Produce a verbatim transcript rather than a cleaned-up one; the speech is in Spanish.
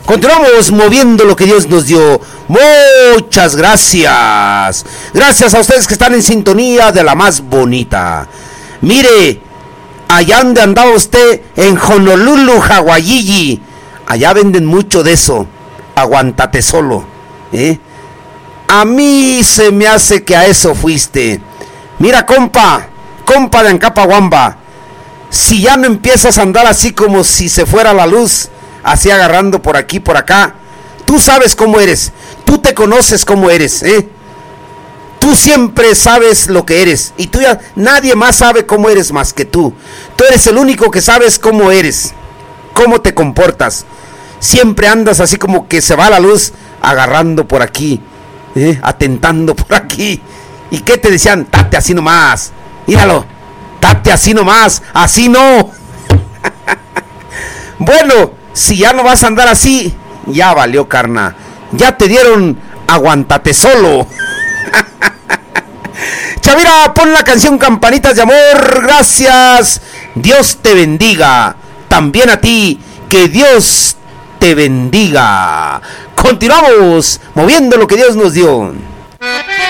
Continuamos moviendo lo que Dios nos dio. Muchas gracias. Gracias a ustedes que están en sintonía de la más bonita. Mire, allá donde andaba usted, en Honolulu, Hawái, allá venden mucho de eso. Aguántate solo, ¿eh? A mí se me hace que a eso fuiste. Mira, compa, compa de Ancapaguamba, si ya no empiezas a andar así como si se fuera la luz, así agarrando por aquí, por acá, tú sabes cómo eres, tú te conoces cómo eres, ¿eh? Tú siempre sabes lo que eres, y tú ya, nadie más sabe cómo eres más que tú. Tú eres el único que sabes cómo eres, cómo te comportas. Siempre andas así como que se va la luz, agarrando por aquí, ¿eh? Atentando por aquí. ¿Y qué te decían? Tate así nomás, míralo, tate así nomás, así no. Bueno, si ya no vas a andar así, ya valió, carna. Ya te dieron aguántate solo. Chavira, pon la canción Campanitas de Amor. Gracias. Dios te bendiga. También a ti. Que Dios te bendiga. Continuamos moviendo lo que Dios nos dio.